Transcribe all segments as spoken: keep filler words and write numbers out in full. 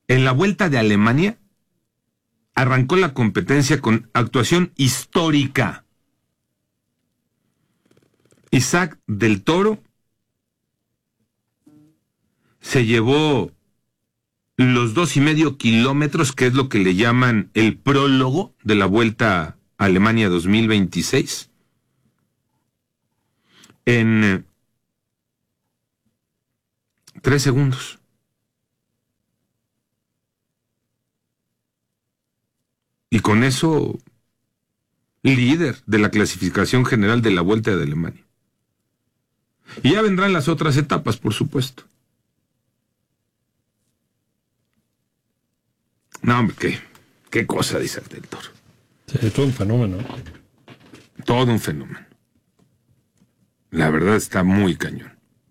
En la Vuelta de Alemania arrancó la competencia con actuación histórica. Isaac del Toro se llevó los dos y medio kilómetros, que es lo que le llaman el prólogo de la Vuelta a Alemania dos mil veintiséis, en tres segundos. Y con eso, líder de la clasificación general de la Vuelta de Alemania. Y ya vendrán las otras etapas, por supuesto. No, hombre, qué, qué cosa, dice el del Toro. Sí, todo un fenómeno. Todo un fenómeno. La verdad está muy cañón.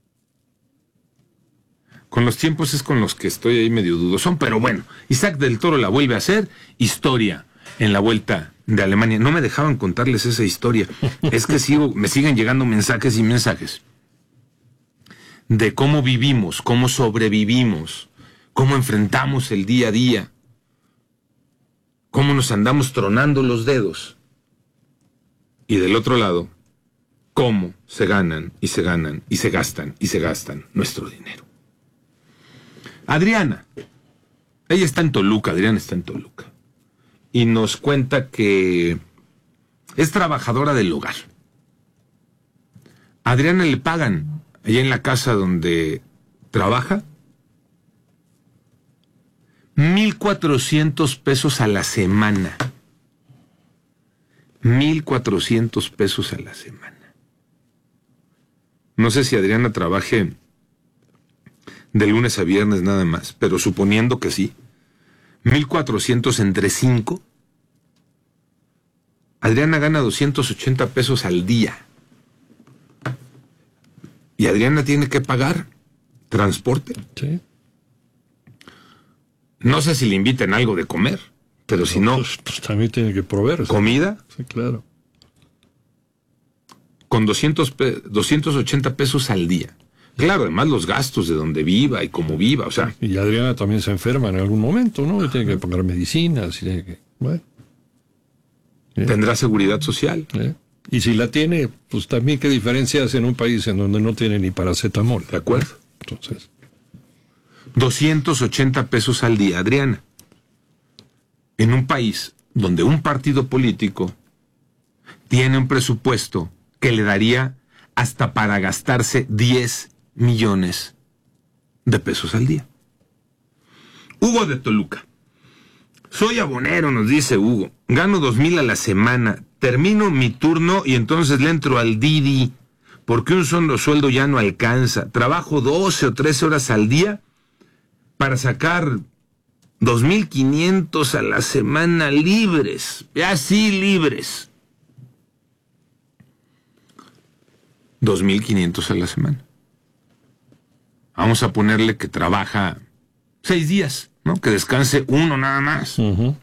Con los tiempos es con los que estoy ahí medio dudosón, pero bueno, Isaac del Toro la vuelve a hacer, historia en la Vuelta de Alemania. No me dejaban contarles esa historia. Es que sigo, me siguen llegando mensajes y mensajes de cómo vivimos, cómo sobrevivimos, cómo enfrentamos el día a día, cómo nos andamos tronando los dedos. Y del otro lado, cómo se ganan y se ganan y se gastan y se gastan nuestro dinero. Adriana, ella está en Toluca, Adriana está en Toluca, y nos cuenta que es trabajadora del hogar. A Adriana le pagan allá en la casa donde trabaja mil cuatrocientos pesos a la semana. Mil cuatrocientos pesos a la semana. No sé si Adriana trabaje de lunes a viernes nada más, pero suponiendo que sí, mil cuatrocientos entre cinco, Adriana gana doscientos ochenta pesos al día. Y Adriana tiene que pagar transporte. Sí. No sé si le inviten algo de comer, pero si no... Pues, pues también tiene que proveer. ¿Comida? Sí, claro. Con doscientos, doscientos ochenta pesos al día. Claro, además los gastos de donde viva y cómo viva, o sea... Y Adriana también se enferma en algún momento, ¿no? Y tiene que pagar medicinas, y tiene que... Bueno. ¿Eh? Tendrá seguridad social. ¿Eh? Y si la tiene, pues también qué diferencia hace en un país en donde no tiene ni paracetamol. ¿De acuerdo? Entonces... doscientos ochenta pesos al día, Adriana. En un país donde un partido político tiene un presupuesto que le daría hasta para gastarse diez millones de pesos al día. Hugo de Toluca. Soy abonero, nos dice Hugo. Gano dos mil a la semana. Termino mi turno y entonces le entro al Didi, porque un solo sueldo ya no alcanza. Trabajo doce o trece horas al día para sacar dos mil quinientos a la semana libres. Ya sí, libres. dos mil quinientos a la semana. Vamos a ponerle que trabaja seis días, ¿no? Que descanse uno nada más. Uh-huh.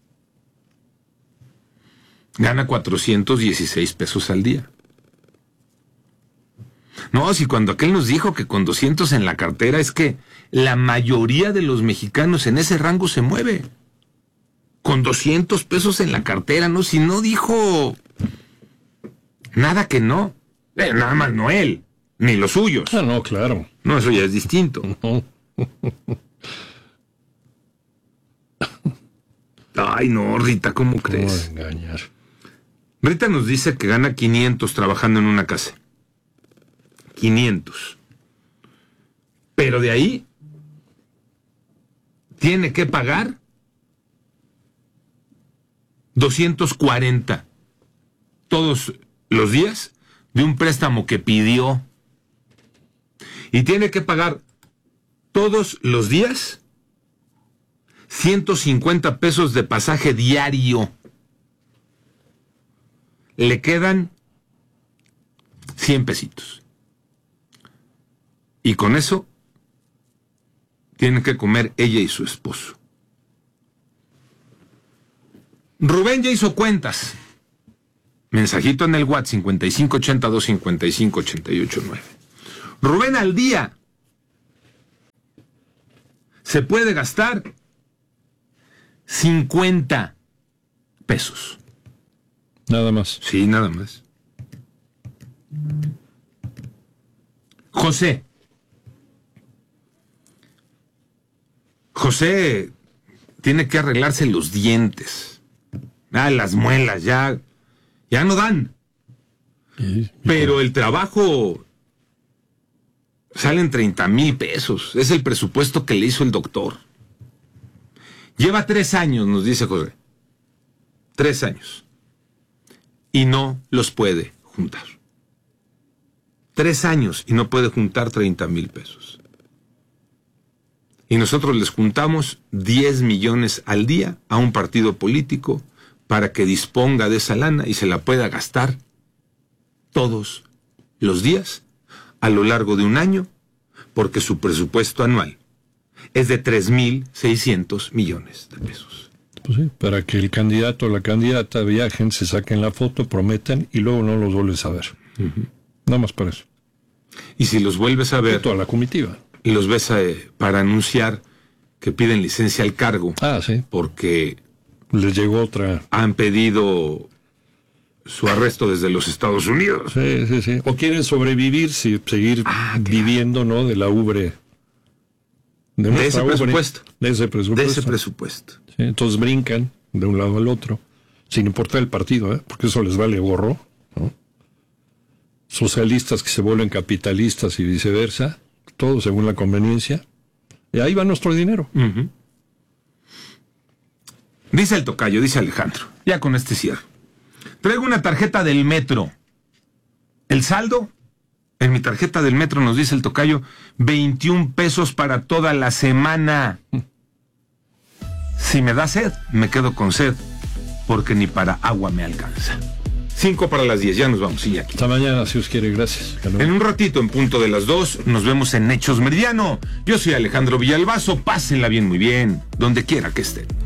Gana cuatrocientos dieciséis pesos al día. No, si cuando aquel nos dijo que con doscientos en la cartera, es que la mayoría de los mexicanos en ese rango se mueve. Con doscientos pesos en la cartera, ¿no? Si no dijo nada que no. Eh, nada más no él, ni los suyos. Ah, no, claro. No, eso ya es distinto. Ay, no, Rita, ¿cómo crees? No engañar. Rita nos dice que gana quinientos trabajando en una casa. quinientos. Pero de ahí tiene que pagar doscientos cuarenta todos los días de un préstamo que pidió. Y tiene que pagar todos los días ciento cincuenta pesos de pasaje diario. Le quedan cien pesitos. Y con eso tienen que comer ella y su esposo. Rubén ya hizo cuentas. Mensajito en el WhatsApp cincuenta y cinco ochenta y dos cincuenta y cinco ochenta y ocho nueve. Rubén al día se puede gastar cincuenta pesos. Nada más. Sí, nada más. José. José tiene que arreglarse los dientes. Ah, las muelas ya, ya no dan. Y, y Pero el trabajo salen treinta mil pesos. Es el presupuesto que le hizo el doctor. Lleva tres años, nos dice José. Tres años. Y no los puede juntar. Tres años y no puede juntar treinta mil pesos. Y nosotros les juntamos diez millones al día a un partido político para que disponga de esa lana y se la pueda gastar todos los días a lo largo de un año, porque su presupuesto anual es de tres mil seiscientos millones de pesos. Pues sí, para que el candidato o la candidata viajen, se saquen la foto, prometan y luego no los vuelves a ver. Uh-huh. Nada más para eso. Y si los vuelves a ver... Y toda la comitiva. Y los ves eh, para anunciar que piden licencia al cargo. Ah, sí. Porque... les llegó otra... han pedido su arresto desde los Estados Unidos. Sí, sí, sí. O quieren sobrevivir, sí, seguir ah, viviendo, ¿no? De la ubre. De, de ese ubre, presupuesto. De ese presupuesto. De ese presupuesto. Sí, entonces brincan de un lado al otro, sin importar el partido, ¿eh? Porque eso les vale gorro, ¿no? Socialistas que se vuelven capitalistas y viceversa, todo según la conveniencia. Y ahí va nuestro dinero. Uh-huh. Dice el tocayo, dice Alejandro, ya con este cierre. Traigo una tarjeta del metro. El saldo, en mi tarjeta del metro, nos dice el tocayo, veintiún pesos para toda la semana. Si me da sed, me quedo con sed, porque ni para agua me alcanza. Cinco para las diez, ya nos vamos, sí, aquí. Hasta mañana, si os quiere, gracias. En un ratito, en punto de las dos, nos vemos en Hechos Meridiano. Yo soy Alejandro Villalbazo, pásenla bien, muy bien, donde quiera que estén.